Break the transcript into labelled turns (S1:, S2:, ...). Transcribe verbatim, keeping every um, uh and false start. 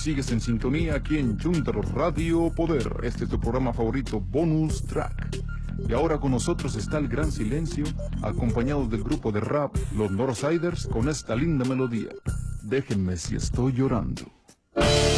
S1: Sigues en sintonía aquí en Chuntaro Radio Poder. Este es tu programa favorito, Bonus Track. Y ahora con nosotros está el Gran Silencio, acompañado del grupo de rap Los Northsiders con esta linda melodía. Déjenme si estoy llorando.